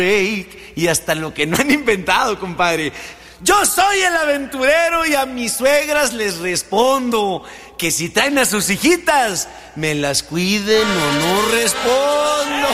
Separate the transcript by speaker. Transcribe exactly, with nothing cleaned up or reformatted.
Speaker 1: y hasta lo que no han inventado, compadre. Yo soy el aventurero y a mis suegras les respondo que si traen a sus hijitas, me las cuiden o no respondo.